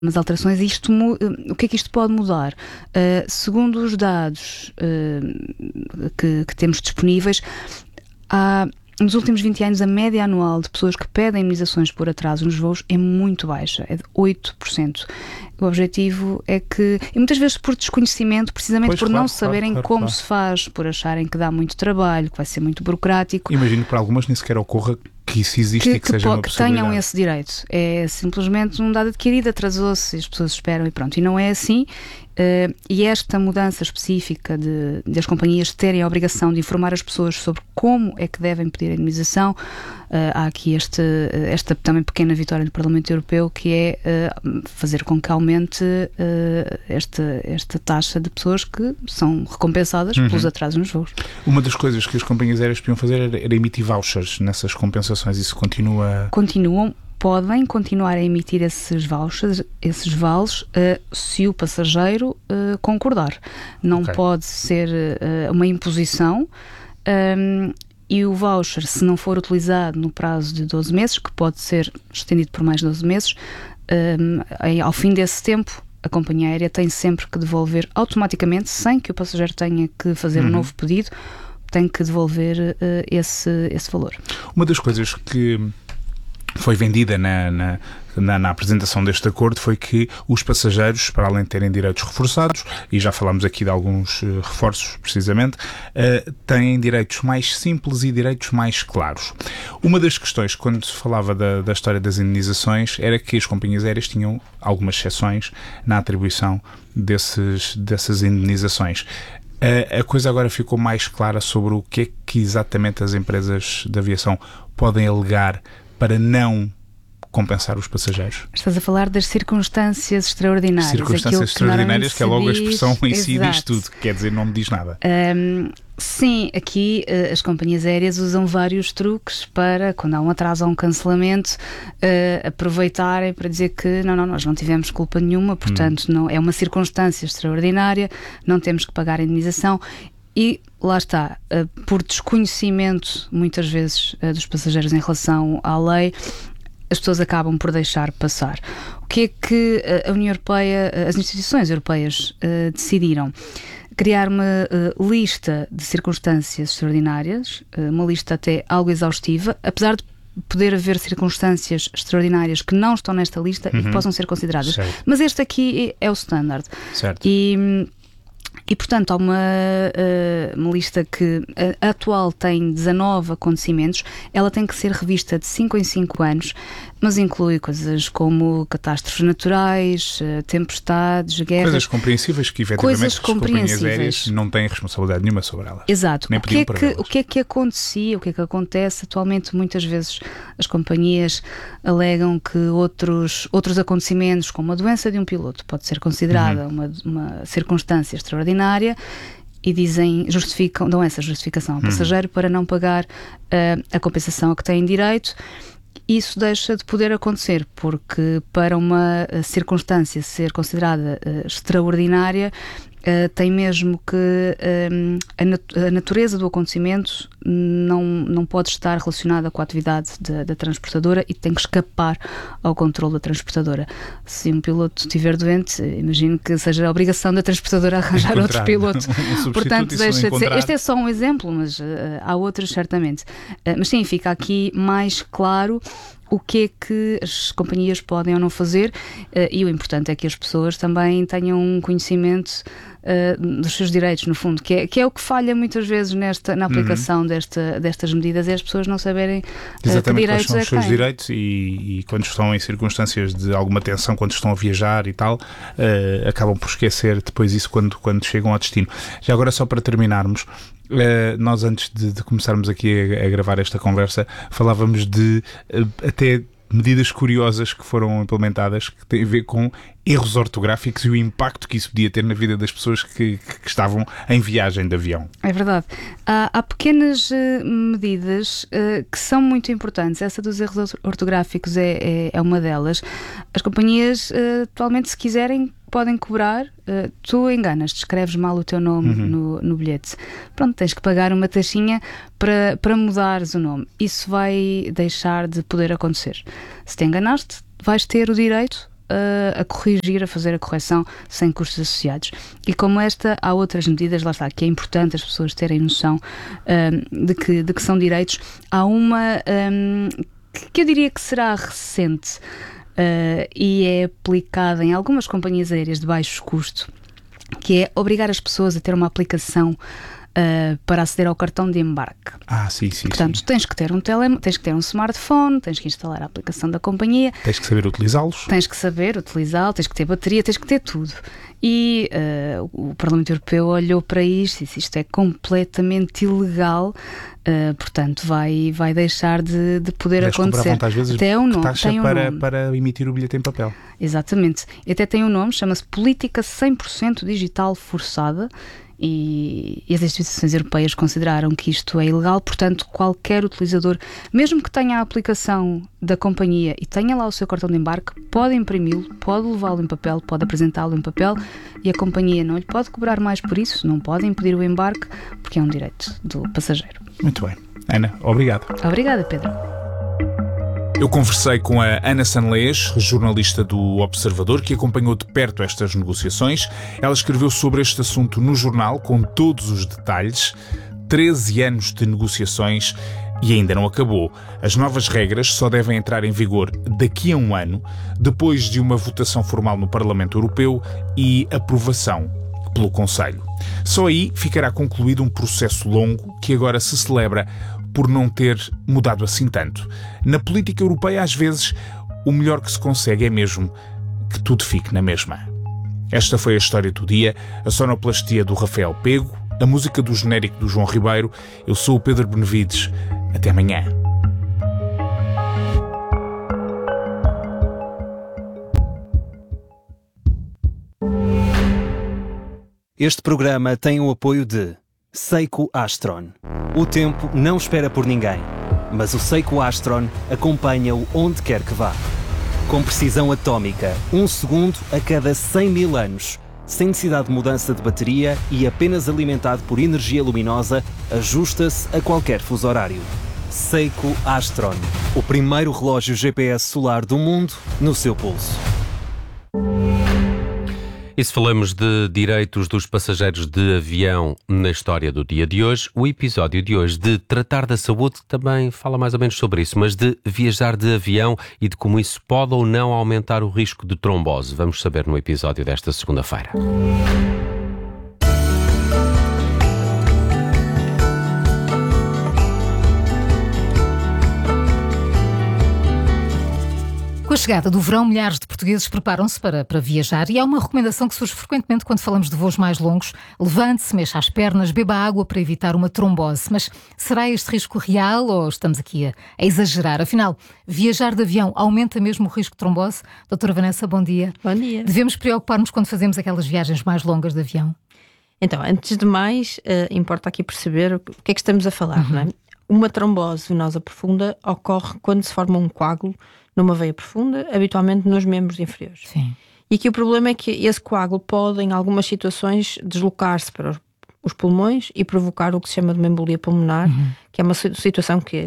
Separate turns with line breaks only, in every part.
umas alterações. O que é que isto pode mudar? Segundo os dados que temos disponíveis, nos últimos 20 anos, a média anual de pessoas que pedem indemnizações por atraso nos voos é muito baixa, é de 8%. O objetivo é que, e muitas vezes por desconhecimento, precisamente por não saberem como se faz, por acharem que dá muito trabalho, que vai ser muito burocrático.
Imagino que para algumas nem sequer ocorra que isso existe e que seja uma possibilidade.
Que tenham esse direito. É simplesmente um dado adquirido, atrasou-se, as pessoas esperam e pronto. E não é assim. E esta mudança específica de as companhias terem a obrigação de informar as pessoas sobre como é que devem pedir a indemnização, há aqui esta também pequena vitória do Parlamento Europeu, que é fazer com que aumente esta taxa de pessoas que são recompensadas pelos atrasos nos voos.
Uma das coisas que as companhias aéreas podiam fazer era emitir vouchers nessas compensações. Isso continua...
Podem continuar a emitir esses vales, se o passageiro concordar. Não pode ser uma imposição, e o voucher, se não for utilizado no prazo de 12 meses, que pode ser estendido por mais 12 meses, ao fim desse tempo, a companhia aérea tem sempre que devolver automaticamente, sem que o passageiro tenha que fazer um novo pedido, tem que devolver esse valor.
Uma das coisas que foi vendida na apresentação deste acordo foi que os passageiros, para além de terem direitos reforçados, e já falámos aqui de alguns reforços precisamente, têm direitos mais simples e direitos mais claros. Uma das questões, quando se falava da história das indemnizações, era que as companhias aéreas tinham algumas exceções na atribuição dessas indemnizações. A coisa agora ficou mais clara sobre o que é que exatamente as empresas de aviação podem alegar para não compensar os passageiros.
Estás a falar das circunstâncias extraordinárias.
Circunstâncias extraordinárias, que é logo a expressão em si
Exato.
diz tudo, quer dizer, não me diz nada.
Sim, aqui as companhias aéreas usam vários truques para, quando há um atraso ou um cancelamento, aproveitarem para dizer que nós não tivemos culpa nenhuma, portanto não, é uma circunstância extraordinária, não temos que pagar a indemnização. E lá está, por desconhecimento muitas vezes dos passageiros em relação à lei, as pessoas acabam por deixar passar. O que é que a União Europeia, as instituições europeias decidiram? Criar uma lista de circunstâncias extraordinárias, uma lista até algo exaustiva, apesar de poder haver circunstâncias extraordinárias que não estão nesta lista e que possam ser consideradas.
Certo.
Mas este aqui é o standard.
Certo.
E, portanto, há uma lista que a atual tem 19 acontecimentos. Ela tem que ser revista de 5 em 5 anos, mas inclui coisas como catástrofes naturais, tempestades, guerras...
Coisas compreensíveis que, efetivamente, as companhias aéreas não têm responsabilidade nenhuma sobre elas.
Exato.
Nem podiam
O que é que acontecia, o que é que acontece atualmente? Muitas vezes as companhias alegam que outros acontecimentos, como a doença de um piloto, pode ser considerada uma circunstância extraordinária, e dão essa justificação ao passageiro para não pagar a compensação a que têm direito. Isso deixa de poder acontecer, porque para uma circunstância ser considerada extraordinária, tem mesmo que a natureza do acontecimento não pode estar relacionada com a atividade da transportadora e tem que escapar ao controle da transportadora. Se um piloto estiver doente, imagino que seja a obrigação da transportadora arranjar outro piloto. Portanto, deixa de ser. Este é só um exemplo, mas há outros certamente. Mas sim, fica aqui mais claro o que é que as companhias podem ou não fazer, e o importante é que as pessoas também tenham um conhecimento dos seus direitos, no fundo, que é o que falha muitas vezes na aplicação destas medidas, é as pessoas não saberem que direitos
quais são os seus
têm.
direitos e quando estão em circunstâncias de alguma tensão, quando estão a viajar e tal, acabam por esquecer depois isso quando chegam ao destino. Já agora, só para terminarmos, nós antes de começarmos aqui a gravar esta conversa, falávamos de até medidas curiosas que foram implementadas que têm a ver com erros ortográficos e o impacto que isso podia ter na vida das pessoas que estavam em viagem de avião. É
verdade. Há pequenas medidas que são muito importantes. Essa dos erros ortográficos é uma delas. As companhias, atualmente, se quiserem, podem cobrar. Tu enganas, escreves mal o teu nome no bilhete. Pronto, tens que pagar uma taxinha para mudares o nome. Isso vai deixar de poder acontecer. Se te enganaste, vais ter o direito a corrigir, a fazer a correção sem custos associados. E como esta, há outras medidas, lá está, que é importante as pessoas terem noção de que são direitos. Há uma que eu diria que será recente e é aplicada em algumas companhias aéreas de baixo custo, que é obrigar as pessoas a ter uma aplicação para aceder ao cartão de embarque.
Sim.
Portanto, tens que ter tens que ter um smartphone, tens que instalar a aplicação da companhia.
Tens que saber utilizá-los.
Tens que saber utilizá-lo, tens que ter bateria, tens que ter tudo. E o Parlamento Europeu olhou para isto e disse: isto é completamente ilegal, portanto vai deixar de poder acontecer.
Às vezes,
até um nome,
taxa para emitir o bilhete em papel.
Exatamente. E até tem um nome, chama-se Política 100% Digital Forçada. E as instituições europeias consideraram que isto é ilegal, portanto qualquer utilizador, mesmo que tenha a aplicação da companhia e tenha lá o seu cartão de embarque, pode imprimi-lo, pode levá-lo em papel, pode apresentá-lo em papel, e a companhia não lhe pode cobrar mais por isso, não pode impedir o embarque, porque é um direito do passageiro.
Muito bem. Ana, obrigado.
Obrigada, Pedro.
Eu conversei com a Ana Sanlês, jornalista do Observador, que acompanhou de perto estas negociações. Ela escreveu sobre este assunto no jornal, com todos os detalhes. 13 anos de negociações e ainda não acabou. As novas regras só devem entrar em vigor daqui a um ano, depois de uma votação formal no Parlamento Europeu e aprovação pelo Conselho. Só aí ficará concluído um processo longo que agora se celebra por não ter mudado assim tanto. Na política europeia, às vezes, o melhor que se consegue é mesmo que tudo fique na mesma. Esta foi a história do dia, a sonoplastia do Rafael Pego, a música do genérico do João Ribeiro. Eu sou o Pedro Benevides. Até amanhã.
Este programa tem o apoio de Seiko Astron. O tempo não espera por ninguém, mas o Seiko Astron acompanha-o onde quer que vá. Com precisão atómica, 1 segundo a cada 100 mil anos, sem necessidade de mudança de bateria e apenas alimentado por energia luminosa, ajusta-se a qualquer fuso horário. Seiko Astron, o primeiro relógio GPS solar do mundo no seu pulso.
E se falamos de direitos dos passageiros de avião na história do dia de hoje, o episódio de hoje de tratar da saúde também fala mais ou menos sobre isso, mas de viajar de avião e de como isso pode ou não aumentar o risco de trombose. Vamos saber no episódio desta segunda-feira.
Com a chegada do verão, milhares de portugueses preparam-se para viajar e há uma recomendação que surge frequentemente quando falamos de voos mais longos. Levante-se, mexa as pernas, beba água para evitar uma trombose. Mas será este risco real ou estamos aqui a exagerar? Afinal, viajar de avião aumenta mesmo o risco de trombose? Doutora Vanessa, bom dia.
Bom dia.
Devemos preocupar-nos quando fazemos aquelas viagens mais longas de avião?
Então, antes de mais, importa aqui perceber o que é que estamos a falar, não é? Uma trombose venosa profunda ocorre quando se forma um coágulo numa veia profunda, habitualmente nos membros inferiores.
Sim.
E aqui o problema é que esse coágulo pode, em algumas situações, deslocar-se para os pulmões e provocar o que se chama de uma embolia pulmonar, que é uma situação que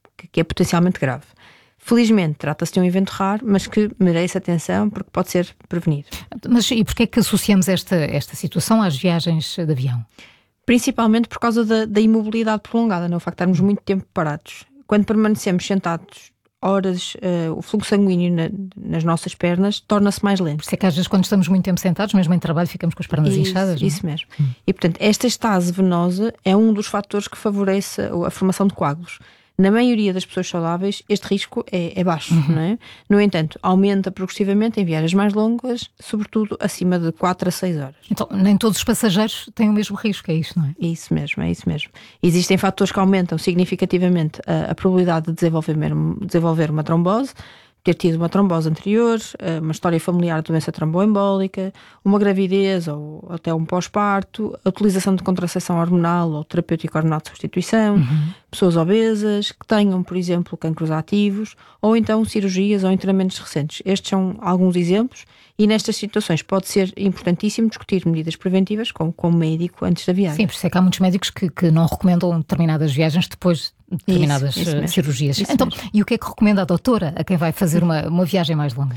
é potencialmente grave. Felizmente, trata-se de um evento raro, mas que merece atenção porque pode ser prevenido.
Mas e porquê é que associamos esta situação às viagens de avião?
Principalmente por causa da imobilidade prolongada, não? O facto de estarmos muito tempo parados. Quando permanecemos sentados horas, o fluxo sanguíneo nas nossas pernas torna-se mais lento.
Por isso é que às vezes quando estamos muito tempo sentados, mesmo em trabalho, ficamos com as pernas inchadas.
Isso mesmo. E portanto, esta estase venosa é um dos fatores que favorece a formação de coágulos. Na maioria das pessoas saudáveis, este risco é baixo, não é? No entanto, aumenta progressivamente em viagens mais longas, sobretudo acima de 4 a 6 horas.
Então, nem todos os passageiros têm o mesmo risco, é isto, não é?
É isso mesmo. Existem fatores que aumentam significativamente a probabilidade de desenvolver uma trombose, ter tido uma trombose anterior, uma história familiar de doença tromboembólica, uma gravidez ou até um pós-parto, a utilização de contracepção hormonal ou terapêutico hormonal de substituição, pessoas obesas, que tenham, por exemplo, cancros ativos, ou então cirurgias ou internamentos recentes. Estes são alguns exemplos e nestas situações pode ser importantíssimo discutir medidas preventivas com o médico antes da viagem.
Sim, por isso é que há muitos médicos que não recomendam determinadas viagens depois de determinadas cirurgias. Então, e o que é que recomenda a doutora a quem vai fazer uma viagem mais longa?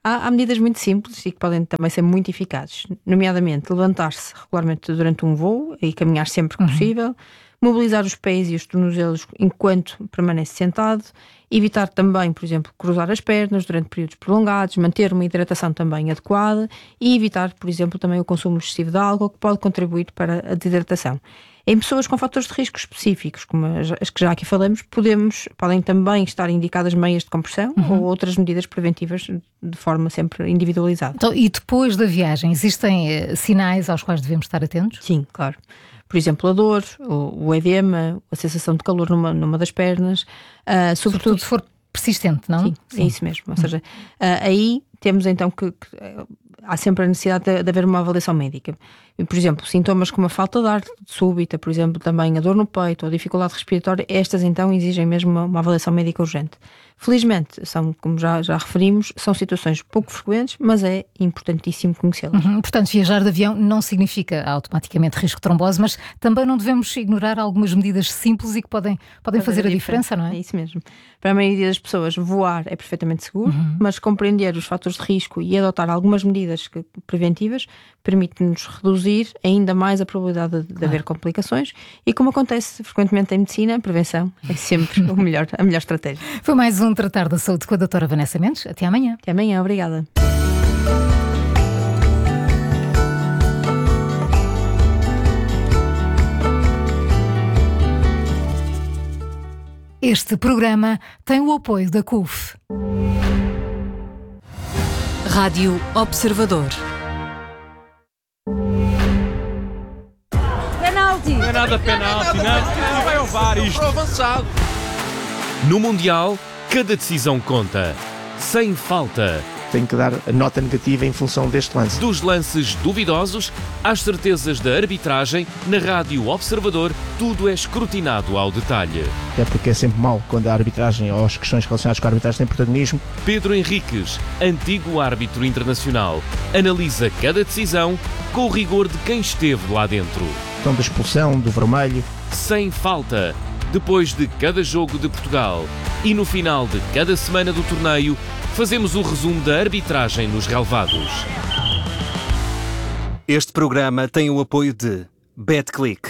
Há medidas muito simples e que podem também ser muito eficazes, nomeadamente levantar-se regularmente durante um voo e caminhar sempre que possível, mobilizar os pés e os tornozelos enquanto permanece sentado, evitar também, por exemplo, cruzar as pernas durante períodos prolongados, manter uma hidratação também adequada e evitar, por exemplo, também o consumo excessivo de álcool, que pode contribuir para a desidratação. Em pessoas com fatores de risco específicos, como as que já aqui falamos, podem também estar indicadas meias de compressão ou outras medidas preventivas de forma sempre individualizada.
Então, e depois da viagem, existem sinais aos quais devemos estar atentos?
Sim, claro. Por exemplo, a dor, o edema, a sensação de calor numa das pernas,
sobretudo se for persistente, não?
Sim, é isso mesmo. Ou seja, aí temos então que há sempre a necessidade de haver uma avaliação médica. Por exemplo, sintomas como a falta de ar súbita, por exemplo, também a dor no peito ou a dificuldade respiratória, estas então exigem mesmo uma avaliação médica urgente. Felizmente, como já referimos, são situações pouco frequentes, mas é importantíssimo conhecê-las.
Portanto, viajar de avião não significa automaticamente risco de trombose, mas também não devemos ignorar algumas medidas simples e que podem fazer a diferença, não é?
É isso mesmo. Para a maioria das pessoas, voar é perfeitamente seguro, mas compreender os fatores de risco e adotar algumas medidas preventivas permite-nos reduzir ainda mais a probabilidade de haver complicações e, como acontece frequentemente em medicina, a prevenção é sempre a melhor estratégia.
Foi mais um Tratar da Saúde com a doutora Vanessa Mendes. Até amanhã.
Até amanhã, obrigada.
Este programa tem o apoio da CUF.
Rádio Observador.
Penalti! Não é nada penalti, não vai ao VAR isto. Avançado.
No Mundial, cada decisão conta. Sem falta.
Tenho que dar a nota negativa em função deste lance.
Dos lances duvidosos às certezas da arbitragem, na Rádio Observador, tudo é escrutinado ao detalhe.
É porque é sempre mau quando a arbitragem ou as questões relacionadas com a arbitragem têm protagonismo.
Pedro Henriques, antigo árbitro internacional, analisa cada decisão com o rigor de quem esteve lá dentro.
Então, da expulsão, do vermelho.
Sem falta. Depois de cada jogo de Portugal e no final de cada semana do torneio, fazemos o resumo da arbitragem nos relevados.
Este programa tem o apoio de BetClick.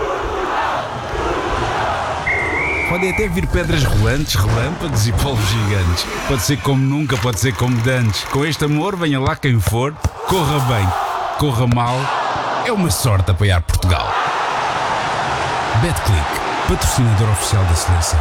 Podem até vir pedras rolantes, relâmpagos e polvos gigantes. Pode ser como nunca, pode ser como dantes. Com este amor, venha lá quem for, corra bem, corra mal, é uma sorte apoiar Portugal. BetClick, patrocinador oficial da seleção.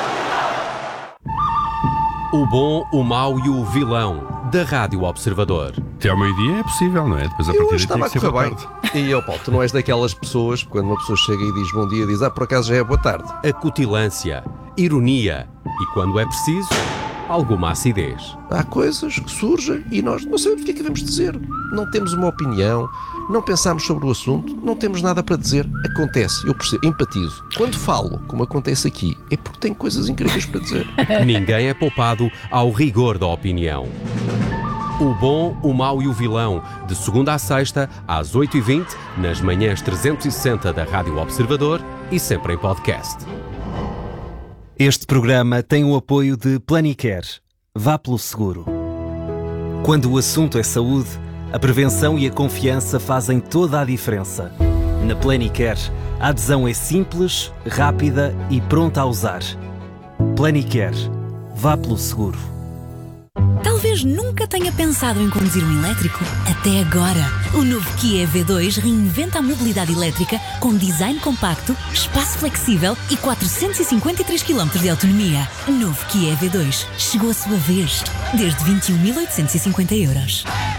O bom, o mau e o vilão da Rádio Observador.
Até ao meio-dia é possível, não é? Depois a partir
estava a correr bem. E eu, Paulo, tu não és daquelas pessoas, quando uma pessoa chega e diz bom dia, diz por acaso já é boa tarde.
Acutilância, ironia e, quando é preciso, alguma acidez.
Há coisas que surgem e nós não sabemos o que é que devemos dizer. Não temos uma opinião, não pensamos sobre o assunto, não temos nada para dizer. Acontece, eu percebo, empatizo. Quando falo, como acontece aqui, é porque tenho coisas incríveis para dizer.
Ninguém é poupado ao rigor da opinião. O bom, o mau e o vilão, de segunda à sexta, às 8h20, nas manhãs 360 da Rádio Observador e sempre em podcast.
Este programa tem o apoio de Planicare. Vá pelo seguro. Quando o assunto é saúde, a prevenção e a confiança fazem toda a diferença. Na Planicare, a adesão é simples, rápida e pronta a usar. Planicare. Vá pelo seguro.
Talvez nunca tenha pensado em conduzir um elétrico. Até agora. O novo Kia EV2 reinventa a mobilidade elétrica com design compacto, espaço flexível e 453 km de autonomia. Novo Kia EV2. Chegou a sua vez. Desde 21.850 €.